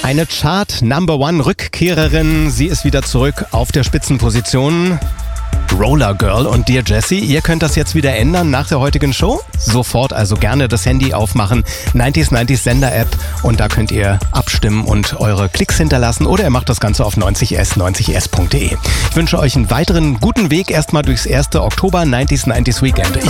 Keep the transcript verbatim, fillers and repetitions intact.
Eine Chart-Number-One-Rückkehrerin. Sie ist wieder zurück auf der Spitzenposition. Roller Girl und Dear Jessie, ihr könnt das jetzt wieder ändern nach der heutigen Show. Sofort also gerne das Handy aufmachen, neunzig neunzig Sender-App und da könnt ihr abstimmen und eure Klicks hinterlassen oder ihr macht das Ganze auf neunzig s neunzig s punkt de. Ich wünsche euch einen weiteren guten Weg erstmal durchs erste Oktober neunzig neunzig Weekend. Ich